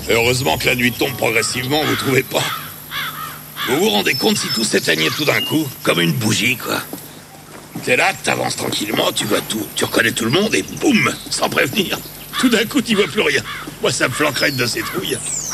Heureusement que la nuit tombe progressivement, vous trouvez pas? Vous vous rendez compte si tout s'éteignait tout d'un coup? Comme une bougie, quoi. T'es là, t'avances tranquillement, tu vois tout, tu reconnais tout le monde et boum, sans prévenir. Tout d'un coup, t'y vois plus rien. Moi, ça me flanquerait de ces trouilles.